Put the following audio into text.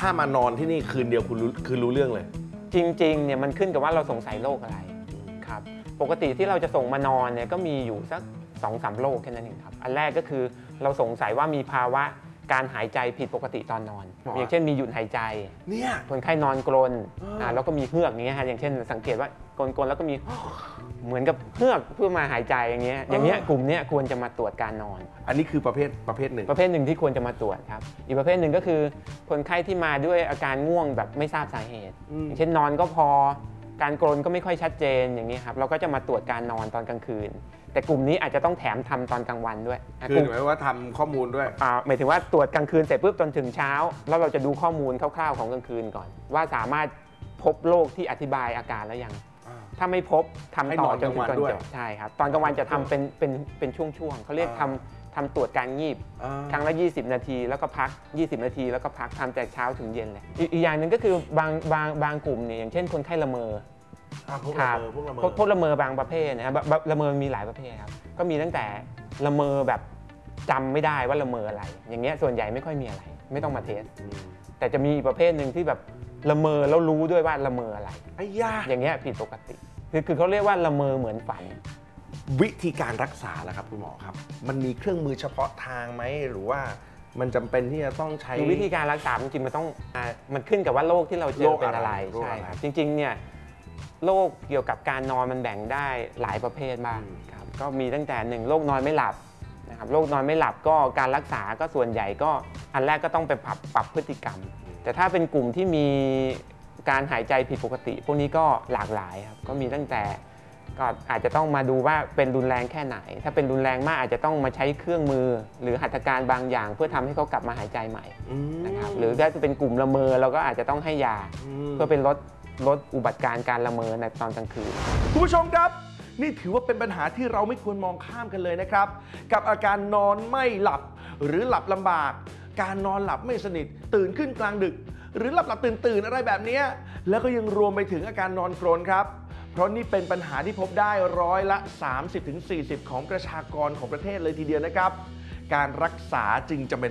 ามานอนที่นี่คืนเดียวคือรู้เรื่องเลยจริงๆเนี่ยมันขึ้นกับว่าเราสงสัยโรคอะไรครับปกติที่เราจะส่งมานอนเนี่ยก็มีอยู่สัก 2-3 โรคแค่นั้นเองครับอันแรกก็คือเราสงสัยว่ามีภาวะการหายใจผิดปกติตอนนอนอย่างเช่นมีหยุดหายใจเนี่ยคนไข้นอนกรนแล้วก็มีเฮือกนี้ฮะอย่างเช่นสังเกตว่ากรนแล้วก็มีเหมือนกับเฮือกเพื่อมาหายใจอย่างเงี้ยกลุ่มนี้ควรจะมาตรวจการนอนอันนี้คือประเภทหนึ่งที่ควรจะมาตรวจครับอีกประเภทหนึ่งก็คือคนไข้ที่มาด้วยอาการง่วงแบบไม่ทราบสาเหตุอย่างเช่นนอนก็พอการกรนก็ไม่ค่อยชัดเจนอย่างนี้ครับเราก็จะมาตรวจการนอนตอนกลางคืนแต่กลุ่มนี้อาจจะต้องแถมทำตอนกลางวันด้วยคือหมายว่าทำข้อมูลด้วยหมายถึงว่าตรวจกลางคืนเสร็จปุ๊บจนถึงเช้าแล้วเราจะดูข้อมูลคร่าวๆของกลางคืนก่อนว่าสามารถพบโรคที่อธิบายอาการแล้วยังถ้าไม่พบทำต่อจนถึงตอนจบใช่ครับตอนกลางวันจะทำเป็นช่วงๆเขาเรียกทำตรวจการงีบครั้งละ20 นาทีแล้วก็พัก20 นาทีแล้วก็พักทำจากเช้าถึงเย็นเลยอีกอย่างหนึ่งก็คือบางกลุ่มเนี่ยอย่างเช่นคนไข้ละเมอพวกละเมอบางประเภทนะครับละเมอมีหลายประเภทครับก็มีตั้งแต่ละเมอแบบจำไม่ได้ว่าละเมออะไรอย่างเงี้ยส่วนใหญ่ไม่ค่อยมีอะไรไม่ต้องมาเทสแต่จะมีประเภทหนึ่งที่แบบละเมอแล้วรู้ด้วยว่าละเมออะไรอย่างเงี้ยผิดปกติคือเขาเรียกว่าละเมอเหมือนฝันวิธีการรักษาล่ะครับคุณหมอครับมันมีเครื่องมือเฉพาะทางไหมหรือว่ามันจำเป็นที่จะต้องใช้วิธีการรักษาจริงๆมันขึ้นกับว่าโรคที่เราเจอเป็นอะไรใช่ครับจริงๆเนี่ยโรคเกี่ยวกับการนอนมันแบ่งได้หลายประเภทบ้างครับก็มีตั้งแต่1โรคนอนไม่หลับนะครับโรคนอนไม่หลับก็การรักษาก็ส่วนใหญ่ก็อันแรกก็ต้องไปปรับพฤติกรรมแต่ถ้าเป็นกลุ่มที่มีการหายใจผิดปกติพวกนี้ก็หลากหลายครับก็มีตั้งแต่ก็อาจจะต้องมาดูว่าเป็นรุนแรงแค่ไหนถ้าเป็นรุนแรงมากอาจจะต้องมาใช้เครื่องมือหรือหัตถการบางอย่างเพื่อทำให้เขากลับมาหายใจใหม่นะครับหรือถ้าเป็นกลุ่มละเมอเราก็อาจจะต้องให้ยาเพื่อเป็นลดอุบัติการละเมอในตอนกลางคืนคุณผู้ชมครับนี่ถือว่าเป็นปัญหาที่เราไม่ควรมองข้ามกันเลยนะครับกับอาการนอนไม่หลับหรือหลับลำบากการนอนหลับไม่สนิทตื่นขึ้นกลางดึกหรือหลับตื่นอะไรแบบนี้แล้วก็ยังรวมไปถึงอาการนอนกรนครับเพราะนี่เป็นปัญหาที่พบได้30-40%ของประชากรของประเทศเลยทีเดียวนะครับการรักษาจึงจำเป็น